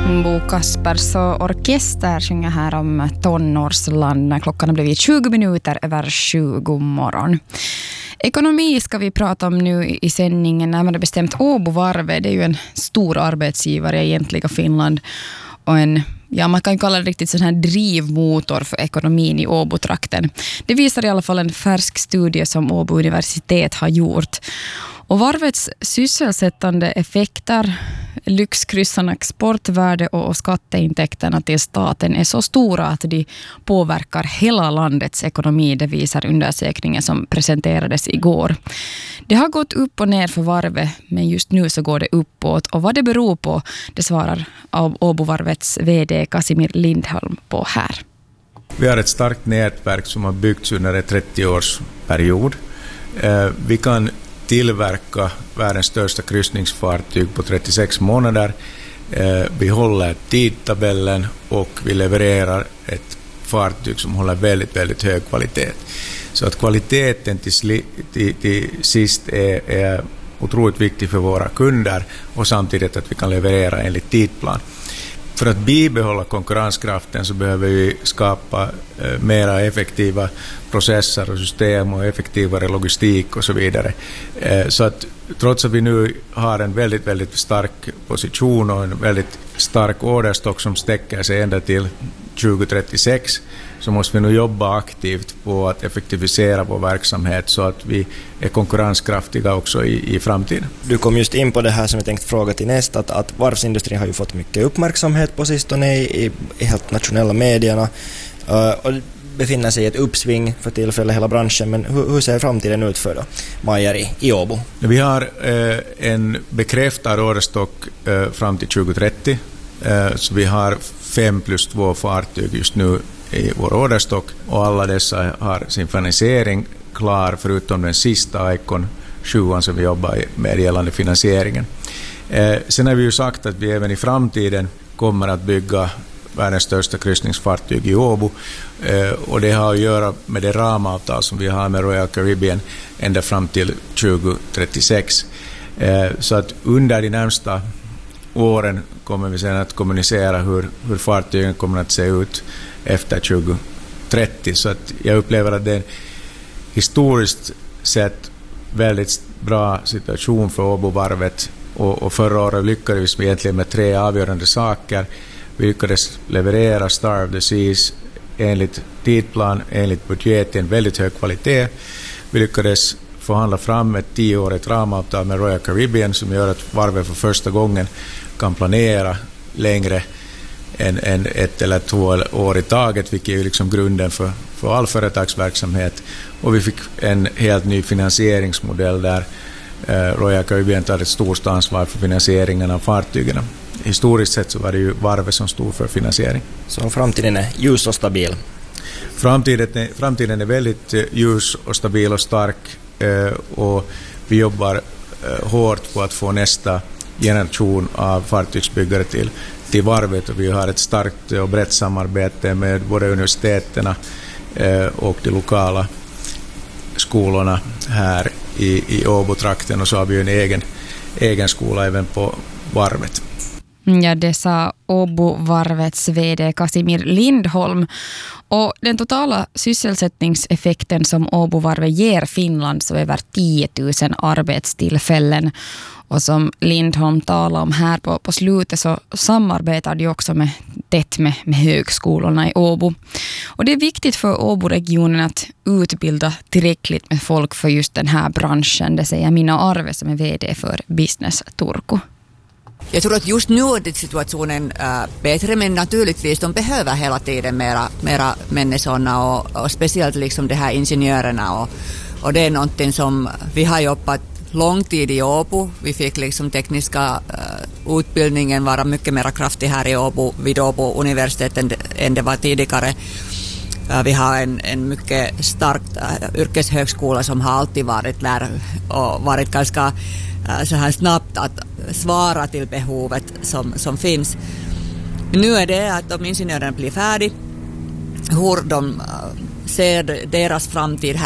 Bo Kaspers och orkester sjunger här om tonårsland när klockan har blivit 20 minuter över 20 morgon. Ekonomi ska vi prata om nu i sändningen, närmare bestämt Åbovarvet. Det är ju en stor arbetsgivare i egentliga Finland och man kan kalla det riktigt sån här drivmotor för ekonomin i Åbotrakten. Det visar i alla fall en färsk studie som Åbo universitet har gjort. Och varvets sysselsättande effekter, lyxkryssarna, exportvärde och skatteintäkterna till staten är så stora att de påverkar hela landets ekonomi, det visar undersökningen som presenterades igår. Det har gått upp och ner för varvet, men just nu så går det uppåt. Och vad det beror på, det svarar av Åbovarvets vd Casimir Lindholm på här. Vi har ett starkt nätverk som har byggts under en 30-årsperiod. Vi kan tillverka världens största kryssningsfartyg på 36 månader. Vi håller tidtabellen och vi levererar ett fartyg som håller väldigt, väldigt hög kvalitet. Så att kvaliteten till sist är otroligt viktig för våra kunder och samtidigt att vi kan leverera enligt tidplan. För att bibehålla konkurrenskraften så behöver vi skapa mera effektiva processer och system och effektivare logistik och så vidare. Så att trots att vi nu har en väldigt, väldigt stark position och en väldigt stark orderstock som sträcker sig ända till 2036 så måste vi nu jobba aktivt på att effektivisera vår verksamhet så att vi är konkurrenskraftiga också i framtiden. Du kom just in på det här som jag tänkte fråga till nästa, att varvsindustrin har ju fått mycket uppmärksamhet på sistone i helt nationella medierna och befinner sig i ett uppsving för tillfället hela branschen, men hur ser framtiden ut för då Majer i Åbo? Vi har en bekräftad orderstock fram till 2030, så vi har 5+2 fartyg just nu i vår orderstock och alla dessa har sin finansiering klar förutom den sista Icon 7 som vi jobbar med gällande finansieringen. Sen har vi ju sagt att vi även i framtiden kommer att bygga världens största kryssningsfartyg i Åbo och det har att göra med det ramavtal som vi har med Royal Caribbean ända fram till 2036. Så att under de närmsta åren kommer vi sedan att kommunicera hur fartygen kommer att se ut efter 2030. Så att jag upplever att det är en historiskt sett väldigt bra situation för Åbovarvet och förra året lyckades vi egentligen med 3 avgörande saker. Vi lyckades leverera Star of the Seas enligt tidplan, enligt budget, en väldigt hög kvalitet. Vi lyckades förhandla fram ett 10-årigt ramavtal med Royal Caribbean som gör att varvet för första gången kan planera längre än 1 eller 2 år i taget, vilket är liksom grunden för all företagsverksamhet. Och vi fick en helt ny finansieringsmodell där Royal Caribbean tar ett stort ansvar för finansieringen av fartygen. Historiskt sett så var det ju varvet som stod för finansiering. Så framtiden är ljus och stabil? Framtiden är väldigt ljus och stabil och stark och vi jobbar hårt på att få nästa generation av fartygsbyggare till varvet och vi har ett starkt och brett samarbete med både universiteten och de lokala skolorna här i Åbotrakten och så har vi en egen skola även på varvet. Ja, det sa Åbovarvets vd Casimir Lindholm. Och den totala sysselsättningseffekten som Åbovarvet ger Finland så över 10 000 arbetstillfällen. Och som Lindholm talar om här på slutet så samarbetar de också tätt med högskolorna i Åbo. Och det är viktigt för Åboregionen att utbilda tillräckligt med folk för just den här branschen. Det säger Minna Arve som är vd för Business Turku. Jag tror att just nu är situationen bättre, men naturligtvis de behöver hela tiden mera människorna och speciellt liksom de här ingenjörerna och det är någonting som vi har jobbat lång tid i Åbo. Vi fick liksom tekniska utbildningen vara mycket mer kraftig här i Åbo, vid Åbo universitet än det var tidigare. Vi har en mycket stark yrkeshögskola som har alltid varit och varit ganska så här snabbt att svara till behovet som finns. Nu är det att de ingenjörerna blir färdiga, hur de ser deras framtid här